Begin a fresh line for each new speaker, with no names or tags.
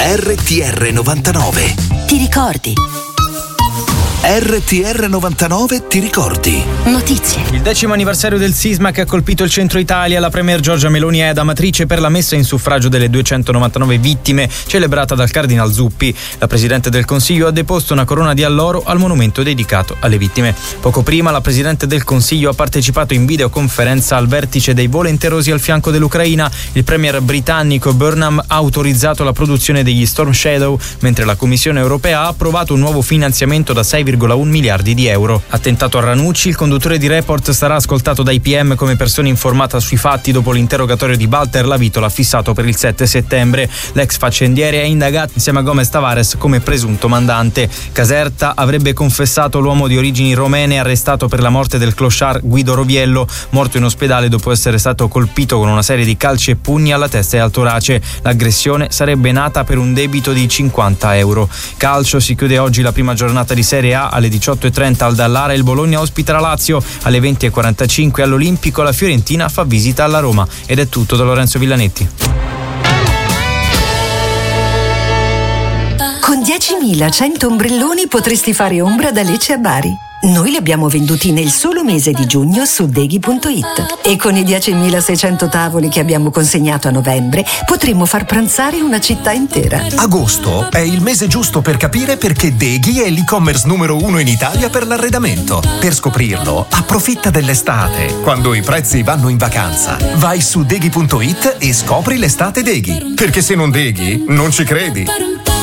RTR 99.
Ti ricordi?
RTR 99 ti ricordi?
Notizie.
Il 10° anniversario del sisma che ha colpito il centro Italia, la premier Giorgia Meloni è ad Amatrice per la messa in suffragio delle 299 vittime celebrata dal Cardinal Zuppi. La Presidente del Consiglio ha deposto una corona di alloro al monumento dedicato alle vittime. Poco prima la Presidente del Consiglio ha partecipato in videoconferenza al vertice dei volenterosi al fianco dell'Ucraina. Il premier britannico Burnham ha autorizzato la produzione degli Storm Shadow, mentre la Commissione europea ha approvato un nuovo finanziamento da 6,1 miliardi di euro. Attentato a Ranucci, il conduttore di Report sarà ascoltato dai PM come persona informata sui fatti dopo l'interrogatorio di Walter Lavitola fissato per il 7 settembre. L'ex faccendiere è indagato insieme a Gomez Tavares come presunto mandante. Caserta avrebbe confessato l'uomo di origini romene arrestato per la morte del clochard Guido Roviello, morto in ospedale dopo essere stato colpito con una serie di calci e pugni alla testa e al torace. L'aggressione sarebbe nata per un debito di 50 euro. Calcio, si chiude oggi la prima giornata di Serie A. Alle 18:30 al Dallara il Bologna ospita la Lazio. Alle 20:45 all'Olimpico la Fiorentina fa visita alla Roma. Ed è tutto da Lorenzo Villanetti.
Con 10.100 ombrelloni potresti fare ombra da Lecce a Bari. Noi li abbiamo venduti nel solo mese di giugno su Deghi.it e con i 10.600 tavoli che abbiamo consegnato a novembre potremmo far pranzare una città intera.
Agosto è il mese giusto per capire perché Deghi è l'e-commerce numero 1 in Italia per l'arredamento. Per scoprirlo, approfitta dell'estate, quando i prezzi vanno in vacanza. Vai su Deghi.it e scopri l'estate Deghi. Perché se non Deghi, non ci credi.